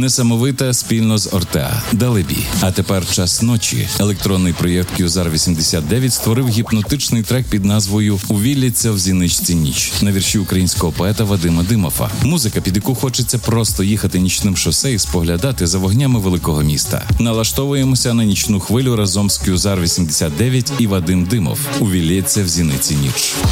Несамовита спільно з Ортеа. Далебі. А тепер час ночі. Електронний проєкт Кюзар 89 створив гіпнотичний трек під назвою «Увілється в зіничці ніч» на вірші українського поета Вадима Димофа. Музика, під яку хочеться просто їхати нічним шосе і споглядати за вогнями великого міста. Налаштовуємося на нічну хвилю разом з Кюзар 89 і Вадим Димов. «Увілється в зіниці ніч».